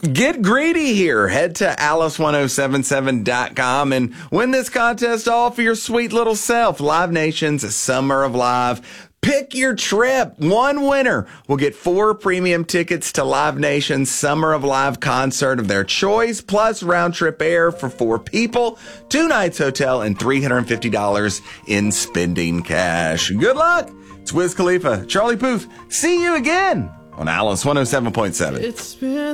Get greedy here. Head to alice1077.com and win this contest all for your sweet little self. Live Nation's Summer of Live. Pick your trip. One winner will get 4 premium tickets to Live Nation's Summer of Live concert of their choice, plus round-trip air for 4 people, 2 nights hotel, and $350 in spending cash. Good luck. It's Wiz Khalifa, Charlie Puth. See you again on Alice 107.7. It's been